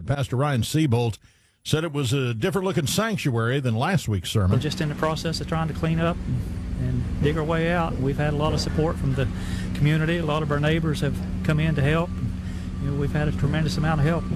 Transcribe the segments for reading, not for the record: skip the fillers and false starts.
flood. Pastor Ryan Seabolt said it was a different-looking sanctuary than last week's sermon. We're just in the process of trying to clean up and dig our way out. We've had a lot of support from the community. A lot of our neighbors have come in to help. We've had a tremendous amount of help,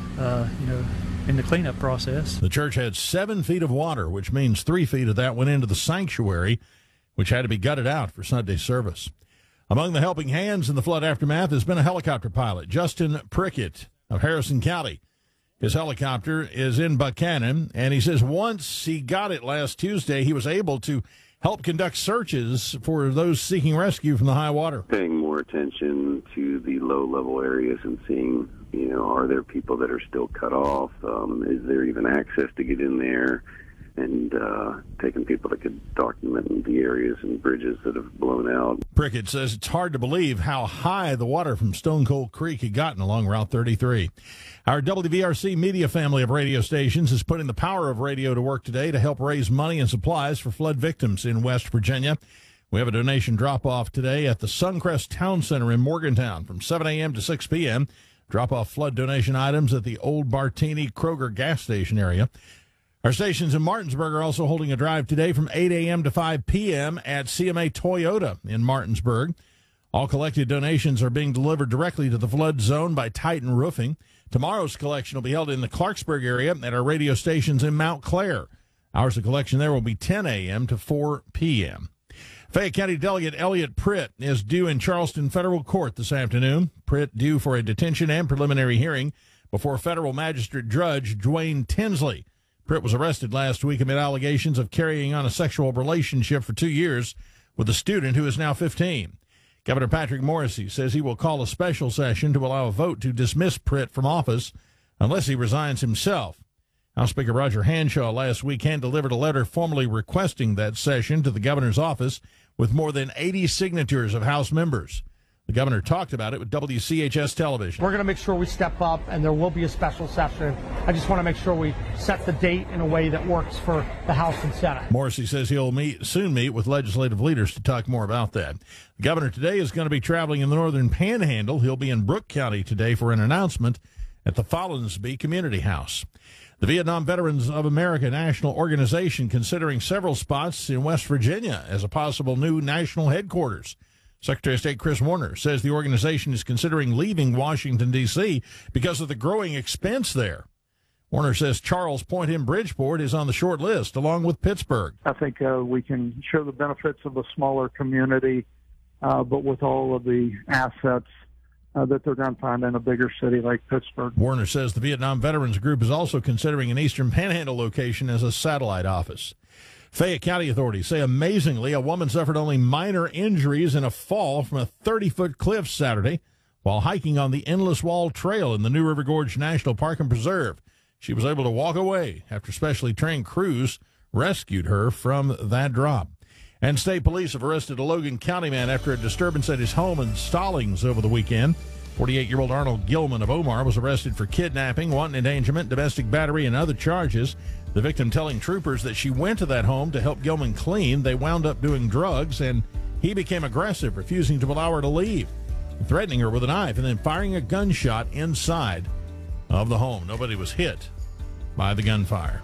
in the cleanup process. The church had 7 feet of water, which means 3 feet of that went into the sanctuary, which had to be gutted out for Sunday service. Among the helping hands in the flood aftermath has been a helicopter pilot, Justin Prickett of Harrison County. His helicopter is in Buchanan, and he says once he got it last Tuesday, he was able to help conduct searches for those seeking rescue from the high water. Paying more attention to the low-level areas and seeing, are there people that are still cut off? Is there even access to get in there? And taking people that could document the areas and bridges that have blown out. Prickett says it's hard to believe how high the water from Stone Cold Creek had gotten along Route 33. Our WVRC media family of radio stations is putting the power of radio to work today to help raise money and supplies for flood victims in West Virginia. We have a donation drop-off today at the Suncrest Town Center in Morgantown from 7 a.m. to 6 p.m. Drop-off flood donation items at the Old Bartini Kroger gas station area. Our stations in Martinsburg are also holding a drive today from 8 a.m. to 5 p.m. at CMA Toyota in Martinsburg. All collected donations are being delivered directly to the flood zone by Titan Roofing. Tomorrow's collection will be held in the Clarksburg area at our radio stations in Mount Clair. Hours of collection there will be 10 a.m. to 4 p.m. Fayette County Delegate Elliot Pritt is due in Charleston Federal Court this afternoon. Pritt due for a detention and preliminary hearing before federal magistrate judge Dwayne Tinsley. Pritt was arrested last week amid allegations of carrying on a sexual relationship for 2 years with a student who is now 15. Governor Patrick Morrisey says he will call a special session to allow a vote to dismiss Pritt from office unless he resigns himself. House Speaker Roger Hanshaw last week hand-delivered a letter formally requesting that session to the governor's office with more than 80 signatures of House members. The governor talked about it with WCHS television. We're going to make sure we step up, and there will be a special session. I just want to make sure we set the date in a way that works for the House and Senate. Morrissey says he'll soon meet with legislative leaders to talk more about that. The governor today is going to be traveling in the northern panhandle. He'll be in Brooke County today for an announcement at the Follinsby Community House. The Vietnam Veterans of America National Organization considering several spots in West Virginia as a possible new national headquarters. Secretary of State Chris Warner says the organization is considering leaving Washington, D.C. because of the growing expense there. Warner says Charles Point in Bridgeport is on the short list, along with Pittsburgh. I think we can show the benefits of a smaller community, but with all of the assets that they're going to find in a bigger city like Pittsburgh. Warner says the Vietnam Veterans Group is also considering an Eastern Panhandle location as a satellite office. Fayette County authorities say, amazingly, a woman suffered only minor injuries in a fall from a 30-foot cliff Saturday while hiking on the Endless Wall Trail in the New River Gorge National Park and Preserve. She was able to walk away after specially trained crews rescued her from that drop. And state police have arrested a Logan County man after a disturbance at his home in Stallings over the weekend. 48-year-old Arnold Gilman of Omar was arrested for kidnapping, wanton endangerment, domestic battery, and other charges. The victim telling troopers that she went to that home to help Gilman clean. They wound up doing drugs, and he became aggressive, refusing to allow her to leave, threatening her with a knife, and then firing a gunshot inside of the home. Nobody was hit by the gunfire.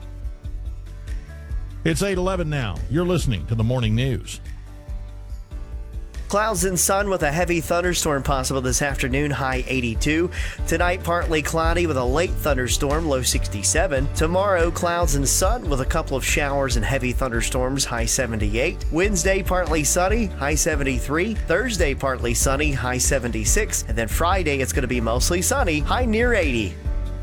It's 8:11 now. You're listening to the Morning News. Clouds and sun with a heavy thunderstorm possible this afternoon, high 82. Tonight, partly cloudy with a late thunderstorm, low 67. Tomorrow, clouds and sun with a couple of showers and heavy thunderstorms, high 78. Wednesday, partly sunny, high 73. Thursday, partly sunny, high 76. And then Friday, it's going to be mostly sunny, high near 80.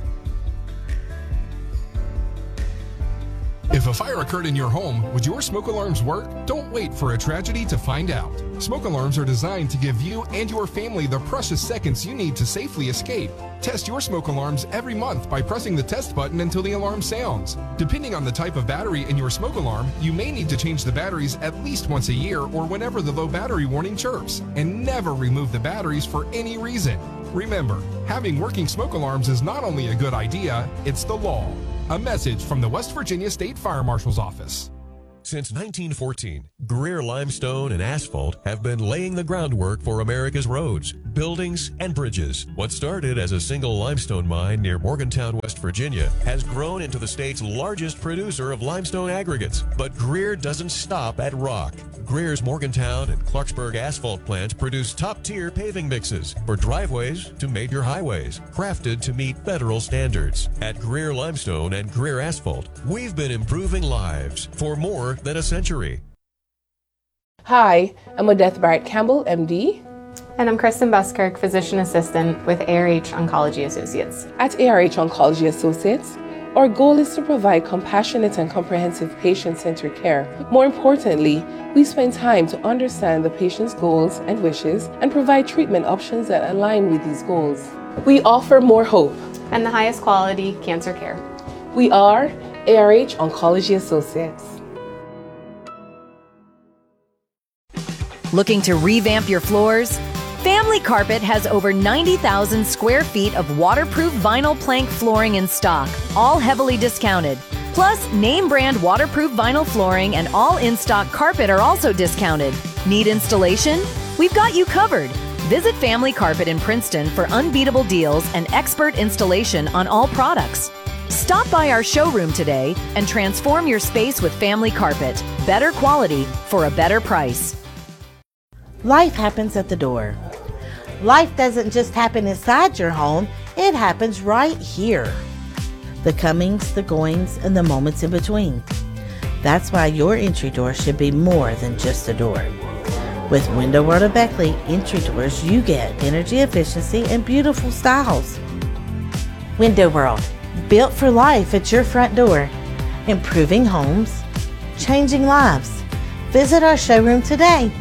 If a fire occurred in your home, would your smoke alarms work? Don't wait for a tragedy to find out. Smoke alarms are designed to give you and your family the precious seconds you need to safely escape. Test your smoke alarms every month by pressing the test button until the alarm sounds. Depending on the type of battery in your smoke alarm, you may need to change the batteries at least once a year or whenever the low battery warning chirps. And never remove the batteries for any reason. Remember, having working smoke alarms is not only a good idea, it's the law. A message from the West Virginia State Fire Marshal's Office. Since 1914, Greer Limestone and Asphalt have been laying the groundwork for America's roads, buildings, and bridges. What started as a single limestone mine near Morgantown, West Virginia, has grown into the state's largest producer of limestone aggregates. But Greer doesn't stop at rock. Greer's Morgantown and Clarksburg asphalt plants produce top-tier paving mixes for driveways to major highways, crafted to meet federal standards. At Greer Limestone and Greer Asphalt, we've been improving lives for more than a century. Hi, I'm Odette Barrett Campbell, MD. And I'm Kristen Buskirk, Physician Assistant with ARH Oncology Associates. At ARH Oncology Associates, our goal is to provide compassionate and comprehensive patient-centered care. More importantly, we spend time to understand the patient's goals and wishes and provide treatment options that align with these goals. We offer more hope and the highest quality cancer care. We are ARH Oncology Associates. Looking to revamp your floors? Family Carpet has over 90,000 square feet of waterproof vinyl plank flooring in stock, all heavily discounted. Plus, name brand waterproof vinyl flooring and all in-stock carpet are also discounted. Need installation? We've got you covered. Visit Family Carpet in Princeton for unbeatable deals and expert installation on all products. Stop by our showroom today and transform your space with Family Carpet. Better quality for a better price. Life happens at the door. Life doesn't just happen inside your home, it happens right here. The comings, the goings, and the moments in between. That's why your entry door should be more than just a door. With Window World of Beckley entry doors, you get energy efficiency and beautiful styles. Window World, built for life at your front door. Improving homes, changing lives. Visit our showroom today.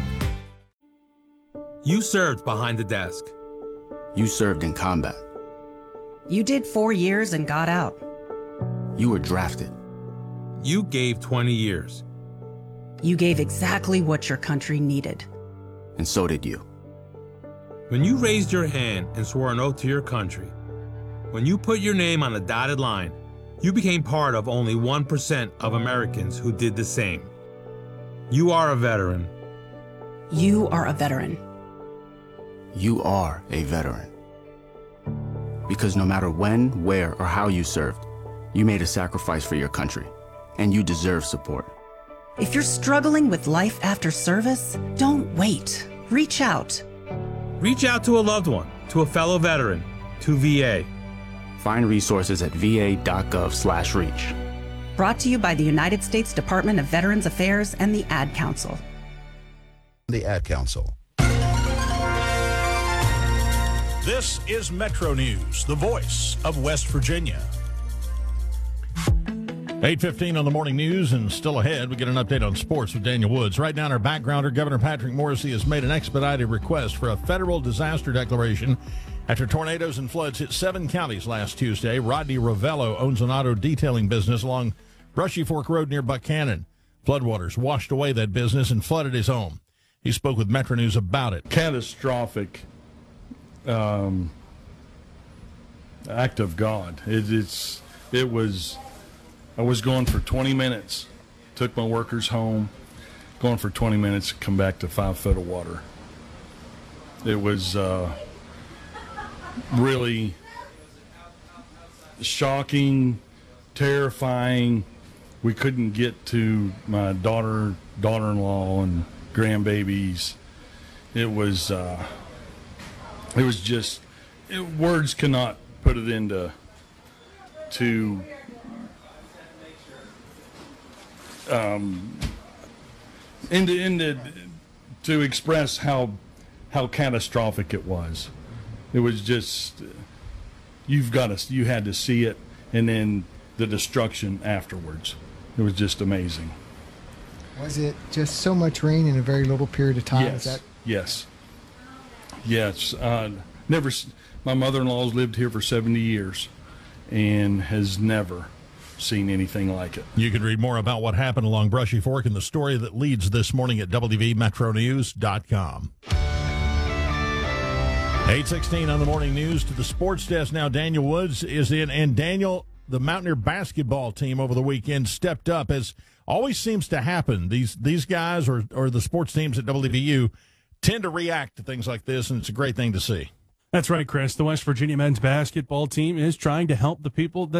You served behind the desk. You served in combat. You did 4 years and got out. You were drafted. You gave 20 years. You gave exactly what your country needed. And so did you. When you raised your hand and swore an oath to your country, when you put your name on a dotted line, you became part of only 1% of Americans who did the same. You are a veteran. You are a veteran. You are a veteran. Because no matter when, where, or how you served, you made a sacrifice for your country, and you deserve support. If you're struggling with life after service, don't wait. Reach out. Reach out to a loved one, to a fellow veteran, to VA. Find resources at va.gov/reach. Brought to you by the United States Department of Veterans Affairs and the Ad Council. The Ad Council. This is Metro News, the voice of West Virginia. 8:15 on the morning news, and still ahead, we get an update on sports with Daniel Woods. Right now, our backgrounder, Governor Patrick Morrisey, has made an expedited request for a federal disaster declaration after tornadoes and floods hit 7 counties last Tuesday. Rodney Ravello owns an auto detailing business along Brushy Fork Road near Buchanan. Floodwaters washed away that business and flooded his home. He spoke with Metro News about it. Catastrophic act of God. It was. I was going for 20 minutes, took my workers home, going for 20 minutes, come back to 5 foot of water. It was really shocking, terrifying. We couldn't get to my daughter-in-law and grandbabies. It was just, words cannot put it into to express how catastrophic it was. It was just, you had to see it, and then the destruction afterwards. It was just amazing. Was it just so much rain in a very little period of time? Yes. My mother-in-law's lived here for 70 years and has never seen anything like it. You can read more about what happened along Brushy Fork in the story that leads this morning at WVMetroNews.com. 8:16 on the morning news. To the sports desk now. Daniel Woods is in. And Daniel, the Mountaineer basketball team over the weekend stepped up, as always seems to happen. These guys or the sports teams at WVU tend to react to things like this, and it's a great thing to see. That's right, Chris. The West Virginia men's basketball team is trying to help the people that